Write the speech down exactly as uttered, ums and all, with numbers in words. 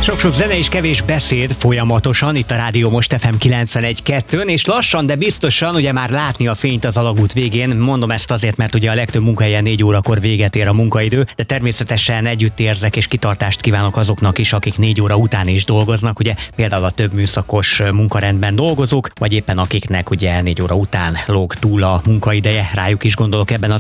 Sok-sok zene és kevés beszéd folyamatosan itt a Rádió Most ef em kilencvenegy kettőn, és lassan, de biztosan ugye már látni a fényt az alagút végén. Mondom ezt azért, mert ugye a legtöbb munkahelyen négy órakor véget ér a munkaidő, de természetesen együtt érzek és kitartást kívánok azoknak is, akik négy óra után is dolgoznak, ugye például a több műszakos munkarendben dolgozók, vagy éppen akiknek ugye négy óra után lóg túl a munkaideje, rájuk is gondolok ebben az